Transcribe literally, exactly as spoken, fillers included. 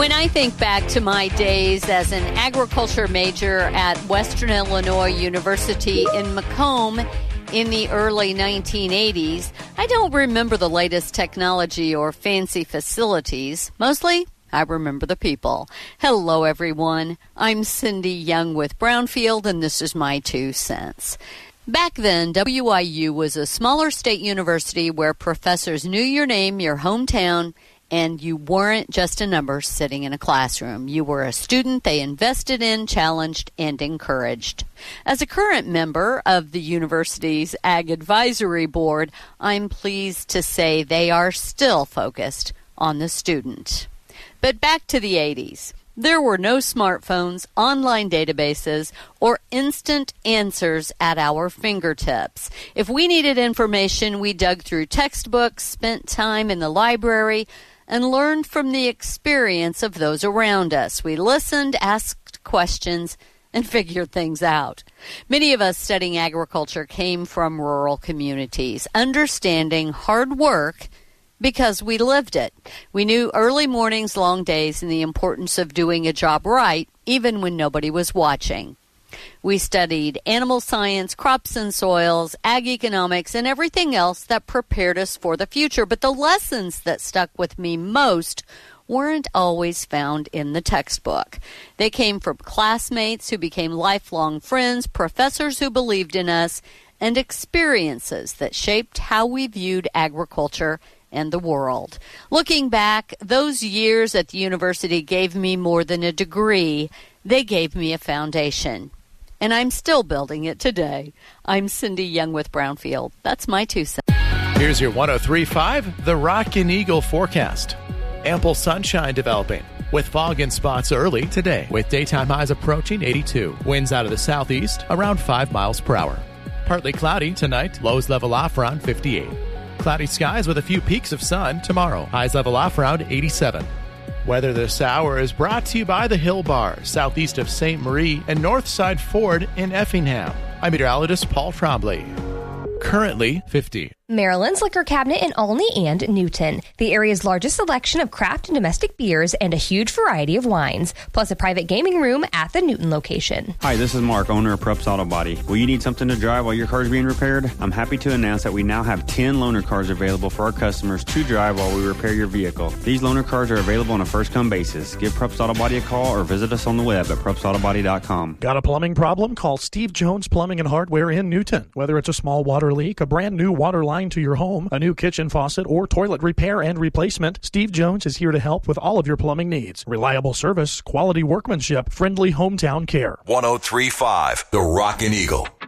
When I think back to my days as an agriculture major at Western Illinois University in Macomb in the early nineteen eighties, I don't remember the latest technology or fancy facilities. Mostly, I remember the people. Hello, everyone. I'm Cindy Young with Brownfield, and this is my two cents. Back then, W I U was a smaller state university where professors knew your name, your hometown, and you weren't just a number sitting in a classroom. You were a student they invested in, challenged, and encouraged. As a current member of the university's Ag Advisory Board, I'm pleased to say they are still focused on the student. But back to the eighties. There were no smartphones, online databases, or instant answers at our fingertips. If we needed information, we dug through textbooks, spent time in the library, and learned from the experience of those around us. We listened, asked questions, and figured things out. Many of us studying agriculture came from rural communities, understanding hard work because we lived it. We knew early mornings, long days, and the importance of doing a job right, even when nobody was watching. We studied animal science, crops and soils, ag economics, and everything else that prepared us for the future. But the lessons that stuck with me most weren't always found in the textbook. They came from classmates who became lifelong friends, professors who believed in us, and experiences that shaped how we viewed agriculture and the world. Looking back, those years at the university gave me more than a degree. They gave me a foundation. And I'm still building it today. I'm Cindy Young with Brownfield. That's my two cents. Here's your one oh three point five, the Rockin' Eagle forecast. Ample sunshine developing with fog in spots early today, with daytime highs approaching eighty-two. Winds out of the southeast around five miles per hour. Partly cloudy tonight, lows level off around fifty-eight. Cloudy skies with a few peaks of sun tomorrow, highs level off around eighty-seven. Weather this hour is brought to you by the Hill Bar, southeast of Saint Marie and Northside Ford in Effingham. I'm meteorologist Paul Trombley. Currently fifty. Maryland's Liquor Cabinet in Olney and Newton. The area's largest selection of craft and domestic beers and a huge variety of wines, plus a private gaming room at the Newton location. Hi, this is Mark, owner of Prups Auto Body. Will you need something to drive while your car is being repaired? I'm happy to announce that we now have ten loaner cars available for our customers to drive while we repair your vehicle. These loaner cars are available on a first-come basis. Give Prups Auto Body a call or visit us on the web at prups auto body dot com. Got a plumbing problem? Call Steve Jones Plumbing and Hardware in Newton. Whether it's a small water leak, a brand new water line to your home, a new kitchen faucet, or toilet repair and replacement, Steve Jones is here to help with all of your plumbing needs. Reliable service, quality workmanship, friendly hometown care. one oh three point five, the Rockin' Eagle.